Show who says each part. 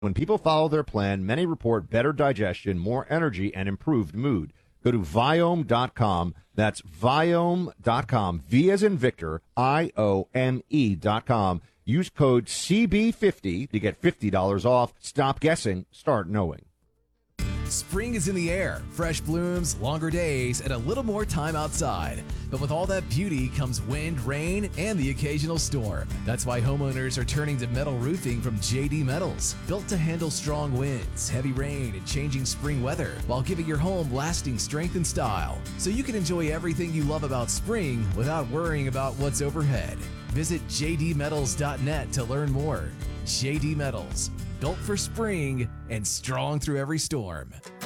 Speaker 1: When people follow their plan, many report better digestion, more energy, and improved mood. Go to Viome.com. That's Viome.com. V as in Victor, IOME.com. Use code CB50 to get $50 off. Stop guessing. Start knowing.
Speaker 2: Spring is in the air. Fresh blooms, longer days, and a little more time outside. But with all that beauty comes wind, rain, and the occasional storm. That's why homeowners are turning to metal roofing from JD Metals. Built to handle strong winds, heavy rain, and changing spring weather, while giving your home lasting strength and style. So you can enjoy everything you love about spring without worrying about what's overhead. Visit jdmetals.net to learn more. JD Metals. Built for spring and strong through every storm.